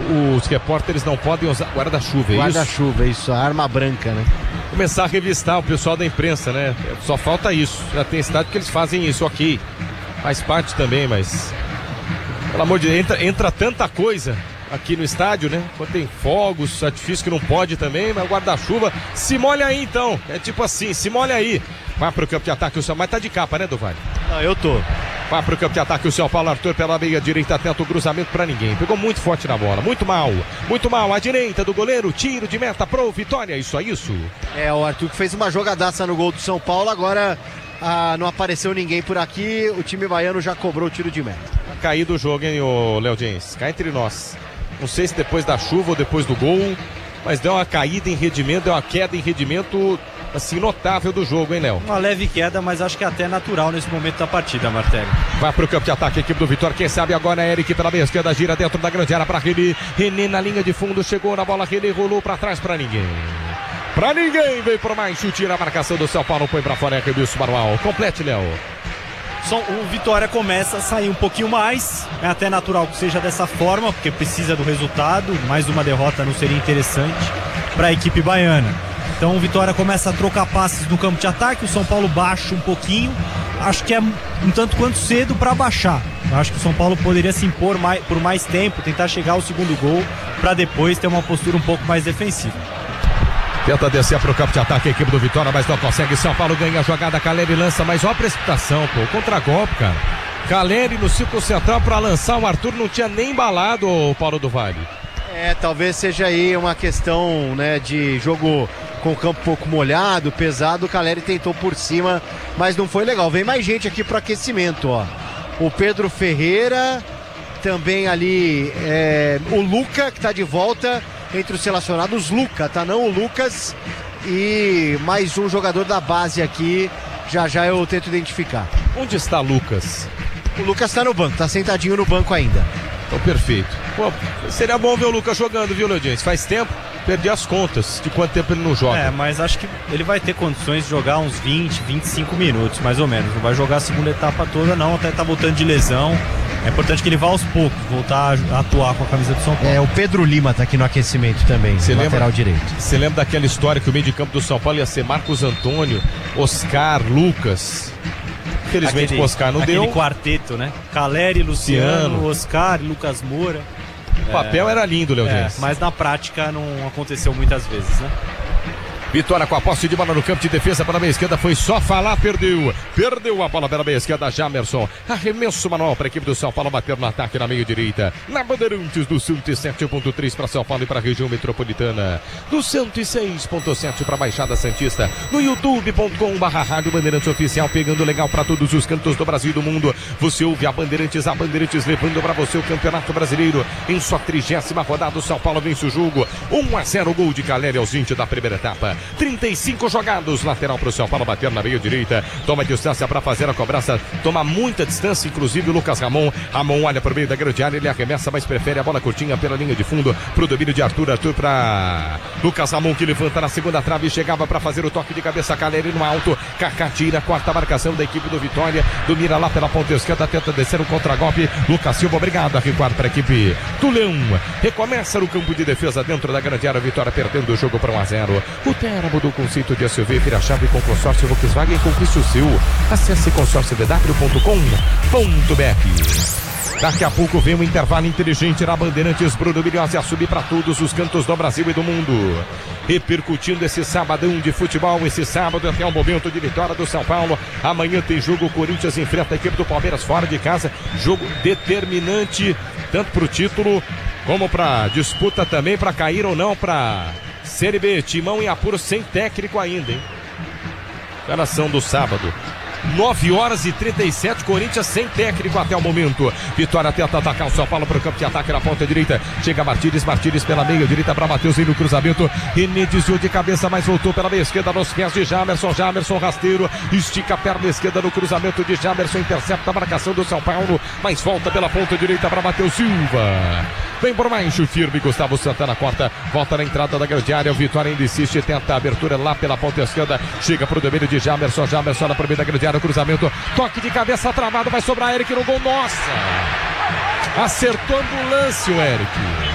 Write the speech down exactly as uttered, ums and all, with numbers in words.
os repórteres não podem usar guarda-chuva, é Guarda-chuva, isso? isso, a arma branca, né? Começar a revistar o pessoal da imprensa, né? Só falta isso. Já tem estádio que eles fazem isso, ok. Faz parte também, mas... Pelo amor de Deus, entra, entra tanta coisa aqui no estádio, né? Quando tem fogos, artifício que não pode também, mas o guarda-chuva, se molha aí então. É tipo assim, se molha aí. Vai pro campo de ataque o São Paulo, mas tá de capa, né, Duvali? Não, eu tô. Vai pro campo de ataque o São Paulo, Arthur pela meia direita, tenta o cruzamento pra ninguém. Pegou muito forte na bola, muito mal, muito mal. À direita do goleiro, tiro de meta pro Vitória, isso é isso. É, o Arthur que fez uma jogadaça no gol do São Paulo, agora ah, não apareceu ninguém por aqui, o time baiano já cobrou o tiro de meta. Caído o jogo, hein, o Léo James? Cá entre nós. Não sei se depois da chuva ou depois do gol, mas deu uma caída em rendimento, deu uma queda em rendimento, assim, notável do jogo, hein, Léo? Uma leve queda, mas acho que é até natural nesse momento da partida, Martelli. Vai pro campo de ataque a equipe do Vitória, quem sabe agora é Eric pela meia esquerda, gira dentro da grande área pra René. René na linha de fundo, chegou na bola, René rolou pra trás pra ninguém. Pra ninguém, veio por mais chute, tira a marcação do São Paulo, põe pra fora, é Rebilson Manuel. Complete, Léo. Só o Vitória começa a sair um pouquinho mais, é até natural que seja dessa forma, porque precisa do resultado, mais uma derrota não seria interessante para a equipe baiana. Então o Vitória começa a trocar passes no campo de ataque, o São Paulo baixa um pouquinho, acho que é um tanto quanto cedo para baixar. Acho que o São Paulo poderia se impor mais, por mais tempo, tentar chegar ao segundo gol, para depois ter uma postura um pouco mais defensiva. Tenta descer para o campo de ataque a equipe do Vitória, mas não consegue. São Paulo ganha a jogada, Caleri lança, mas ó a precipitação, pô, contra-golpe, cara. Caleri no círculo central para lançar, o Arthur não tinha nem embalado, o Paulo do Vale. É, talvez seja aí uma questão, né, de jogo com o campo um pouco molhado, pesado, o Caleri tentou por cima, mas não foi legal. Vem mais gente aqui para aquecimento, ó. O Pedro Ferreira, também ali é, o Luca, que tá de volta. Entre os relacionados, Luca, tá não? O Lucas e mais um jogador da base aqui, já já eu tento identificar. Onde está Lucas? O Lucas tá no banco, tá sentadinho no banco ainda. Então, perfeito. Pô, seria bom ver o Lucas jogando, viu, Leodinho? Faz tempo, perdi as contas de quanto tempo ele não joga. É, mas acho que ele vai ter condições de jogar uns vinte, vinte e cinco minutos, mais ou menos. Não vai jogar a segunda etapa toda, não, até tá voltando de lesão. É importante que ele vá aos poucos, voltar a atuar com a camisa do São Paulo. É, o Pedro Lima tá aqui no aquecimento também, cê lateral lembra, direito. Você lembra daquela história que o meio de campo do São Paulo ia ser Marcos Antônio, Oscar, Lucas? Infelizmente o Oscar não aquele deu. Aquele quarteto, né? Caleri, Luciano, Luciano, Oscar e Lucas Moura. O papel é, era lindo, Léo é, Dias. Mas na prática não aconteceu muitas vezes, né? Vitória com a posse de bola no campo de defesa pela meia esquerda, foi só falar, perdeu. Perdeu a bola pela meia esquerda, Jamerson. Arremesso manual para a equipe do São Paulo, bater no ataque na meia direita. Na Bandeirantes do cento e sete ponto três para São Paulo e para a região metropolitana. Do cento e seis ponto sete para a Baixada Santista. No youtube ponto com barra Rádio Bandeirantes Oficial, pegando legal para todos os cantos do Brasil e do mundo. Você ouve a Bandeirantes, a Bandeirantes levando para você o Campeonato Brasileiro. Em sua trigésima rodada, o São Paulo vence o jogo. um a zero, gol de Caleri aos vinte da primeira etapa. trinta e cinco jogados, lateral para o São Paulo bater na meia direita, toma distância para fazer a cobrança, toma muita distância, inclusive o Lucas Ramon. Ramon olha para o meio da grande área, ele arremessa, mas prefere a bola curtinha pela linha de fundo para o domínio de Arthur. Arthur para Lucas Ramon, que levanta na segunda trave, chegava para fazer o toque de cabeça, Caleri no alto, Kaká tira, quarta marcação da equipe do Vitória, domina lá pela ponta esquerda, tenta descer o contra-golpe, Lucas Silva obrigado a recuar para a equipe do Leão. Recomeça no campo de defesa dentro da grande área, Vitória perdendo o jogo para um a zero. O Teramo do conceito de S U V, vira chave com consórcio Volkswagen, conquiste o seu. Acesse consórcio v w ponto com ponto b r. Daqui a pouco vem um intervalo inteligente na Bandeirantes. Bruno Milhões a subir para todos os cantos do Brasil e do mundo. Repercutindo esse sabadão de futebol, esse sábado até o momento de vitória do São Paulo. Amanhã tem jogo, o Corinthians enfrenta a equipe do Palmeiras fora de casa. Jogo determinante, tanto para o título, como para disputa também, para cair ou não para Série B. Timão em apuro sem técnico ainda, hein? Escalação do sábado. nove horas e trinta e sete, Corinthians sem técnico até o momento. Vitória tenta atacar o São Paulo para o campo de ataque na ponta direita. Chega Martínez, Martínez pela meia direita para Matheus no cruzamento. René desviou de cabeça, mas voltou pela meia esquerda nos pés de Jamerson. Jamerson rasteiro, estica a perna esquerda no cruzamento de Jamerson, intercepta a marcação do São Paulo, mas volta pela ponta direita para Matheus Silva. Vem por mais, firme, Gustavo Santana corta, volta na entrada da grande área. O Vitória ainda insiste, tenta a abertura lá pela ponta esquerda. Chega para o domínio de Jamerson, Jamerson na primeira da grande área. O cruzamento, toque de cabeça travado, vai sobrar Eric no gol, nossa! Acertou no lance o Eric.